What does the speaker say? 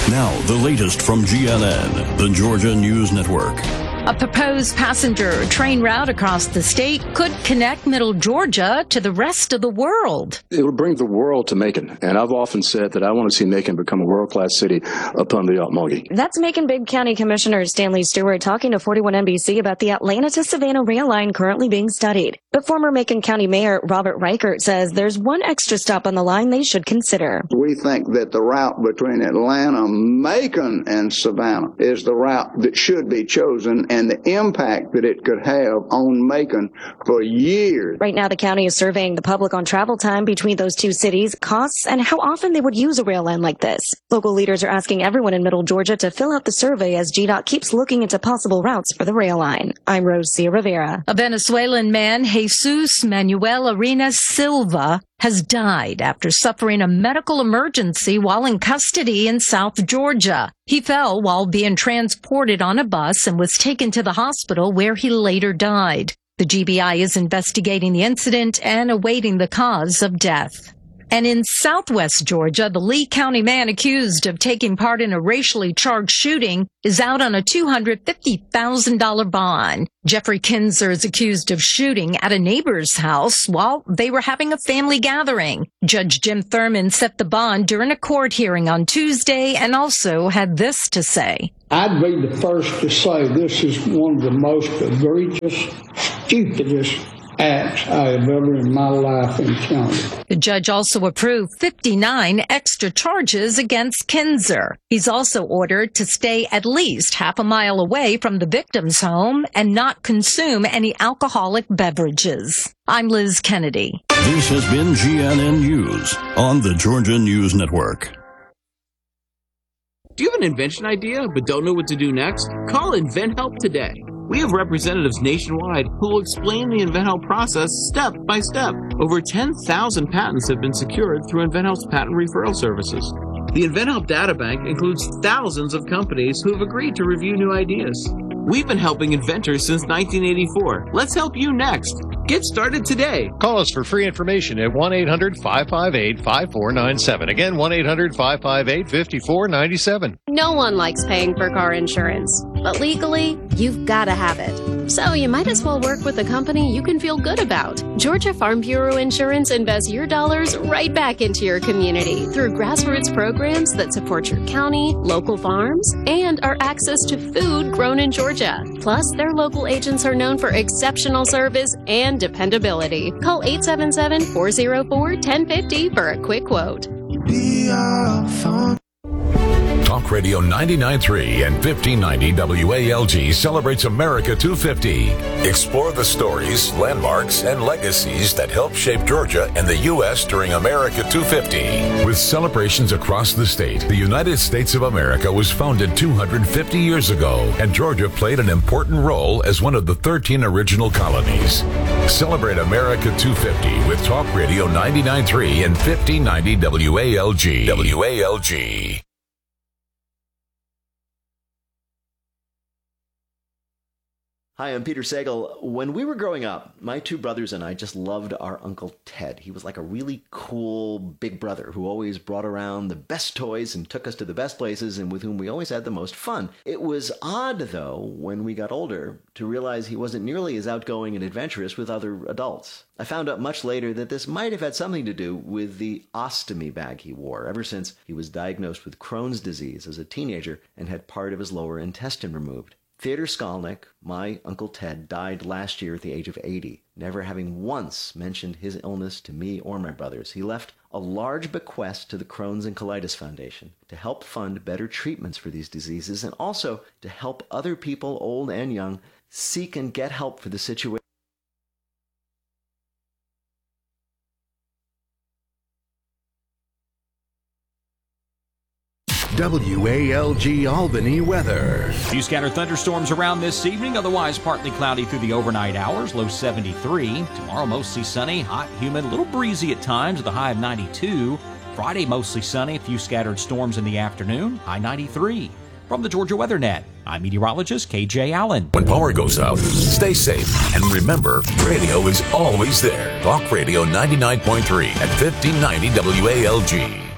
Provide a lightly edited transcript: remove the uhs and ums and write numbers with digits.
Now, the latest from GNN, the Georgia News Network. A proposed passenger train route across the state could connect Middle Georgia to the rest of the world. It will bring the world to Macon, and I've often said that I want to see Macon become a world-class city upon the Ocmulgee. That's Macon-Bibb County Commissioner Stanley Stewart talking to 41 NBC about the Atlanta to Savannah rail line currently being studied. But former Macon County Mayor Robert Reichert says there's one extra stop on the line they should consider. We think that the route between Atlanta, Macon, and Savannah is the route that should be chosen, and the impact that it could have on Macon for years. Right now, the county is surveying the public on travel time between those two cities, costs, and how often they would use a rail line like this. Local leaders are asking everyone in Middle Georgia to fill out the survey as GDOT keeps looking into possible routes for the rail line. I'm Rosia Rivera. A Venezuelan man, Jesus Manuel Arenas Silva, has died after suffering a medical emergency while in custody in South Georgia. He fell while being transported on a bus and was taken to the hospital where he later died. The GBI is investigating the incident and awaiting the cause of death. And in southwest Georgia, the Lee County man accused of taking part in a racially charged shooting is out on a $250,000 bond. Jeffrey Kinzer is accused of shooting at a neighbor's house while they were having a family gathering. Judge Jim Thurman set the bond during a court hearing on Tuesday and also had this to say. I'd be the first to say this is one of the most egregious, stupidest acts I have ever in my life encountered. The judge also approved 59 extra charges against Kinzer. He's also ordered to stay at least half a mile away from the victim's home and not consume any alcoholic beverages. I'm Liz Kennedy. This has been GNN News on the Georgia News Network. Do you have an invention idea but don't know what to do next? Call InventHelp today. We have representatives nationwide who will explain the InventHelp process step by step. Over 10,000 patents have been secured through InventHelp's patent referral services. The InventHelp databank includes thousands of companies who have agreed to review new ideas. We've been helping inventors since 1984. Let's help you next. Get started today. Call us for free information at 1-800-558-5497. Again, 1-800-558-5497. No one likes paying for car insurance, but legally, you've got to have it. So you might as well work with a company you can feel good about. Georgia Farm Bureau Insurance invests your dollars right back into your community through grassroots programs that support your county, local farms, and our access to food grown in Georgia. Plus, their local agents are known for exceptional service and dependability. Call 877-404-1050 for a quick quote. Talk Radio 99.3 and 1590 WALG celebrates America 250. Explore the stories, landmarks, and legacies that helped shape Georgia and the U.S. during America 250. With celebrations across the state, the United States of America was founded 250 years ago, and Georgia played an important role as one of the 13 original colonies. Celebrate America 250 with Talk Radio 99.3 and 1590 WALG. WALG. Hi, I'm Peter Sagal. When we were growing up, my two brothers and I just loved our Uncle Ted. He was like a really cool big brother who always brought around the best toys and took us to the best places and with whom we always had the most fun. It was odd, though, when we got older, to realize he wasn't nearly as outgoing and adventurous with other adults. I found out much later that this might have had something to do with the ostomy bag he wore ever since he was diagnosed with Crohn's disease as a teenager and had part of his lower intestine removed. Theodor Skolnick, my Uncle Ted, died last year at the age of 80, never having once mentioned his illness to me or my brothers. He left a large bequest to the Crohn's and Colitis Foundation to help fund better treatments for these diseases and also to help other people, old and young, seek and get help for the situation. WALG Albany weather. Few scattered thunderstorms around this evening, otherwise partly cloudy through the overnight hours, low 73. Tomorrow mostly sunny, hot, humid, a little breezy at times with a high of 92. Friday mostly sunny, a few scattered storms in the afternoon, high 93. From the Georgia Weather Net, I'm meteorologist KJ Allen. When power goes out, stay safe. And remember, radio is always there. Talk Radio 99.3 at 1590 WALG.